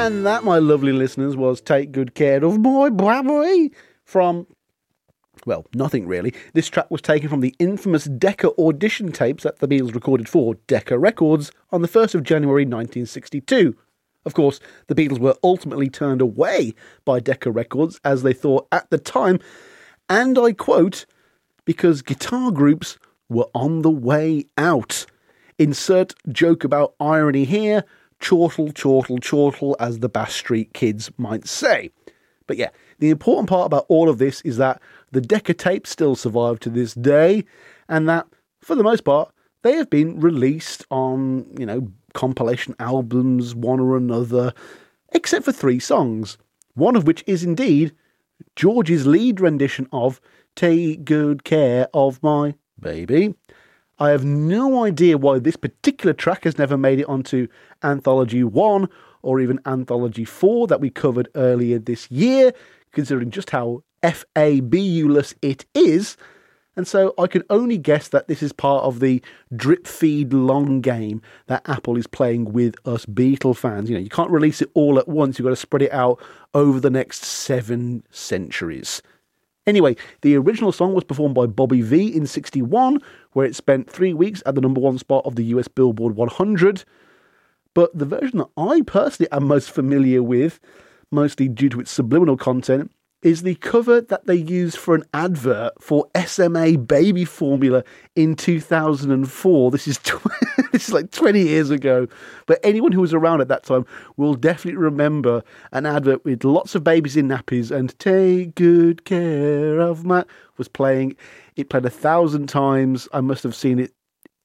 And that, my lovely listeners, was Take Good Care of My Baby from, well, nothing really. This track was taken from the infamous Decca audition tapes that the Beatles recorded for Decca Records on the 1st of January 1962. Of course, the Beatles were ultimately turned away by Decca Records, as they thought at the time, and I quote, because guitar groups were on the way out. Insert joke about irony here, chortle, chortle, chortle, as the Bass Street Kids might say. But yeah, the important part about all of this is that the Decca tapes still survive to this day, and that, for the most part, they have been released on, compilation albums, one or another, except for 3 songs, one of which is indeed George's lead rendition of Take Good Care of My Baby. I have no idea why this particular track has never made it onto Anthology 1 or even Anthology 4 that we covered earlier this year, considering just how fabulous it is. And so I can only guess that this is part of the drip feed long game that Apple is playing with us Beatle fans. You can't release it all at once. You've got to spread it out over the next 7 centuries. Anyway, the original song was performed by Bobby Vee in 1961, where it spent 3 weeks at the number 1 spot of the US Billboard 100. But the version that I personally am most familiar with, mostly due to its subliminal content, is the cover that they used for an advert for SMA baby formula in 2004. This is this is like 20 years ago. But anyone who was around at that time will definitely remember an advert with lots of babies in nappies and Take Good Care of My was playing. It played 1,000 times. I must have seen it.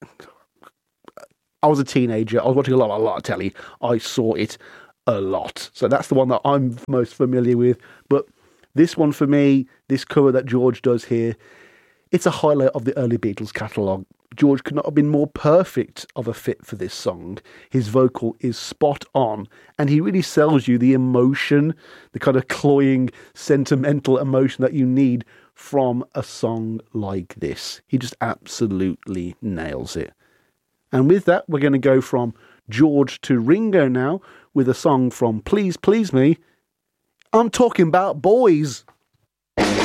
I was a teenager. I was watching a lot of telly. I saw it a lot. So that's the one that I'm most familiar with. But this one for me, this cover that George does here, it's a highlight of the early Beatles catalogue. George could not have been more perfect of a fit for this song. His vocal is spot on, and he really sells you the emotion, the kind of cloying, sentimental emotion that you need from a song like this. He just absolutely nails it. And with that, we're going to go from George to Ringo now with a song from Please Please Me. I'm talking about Boys.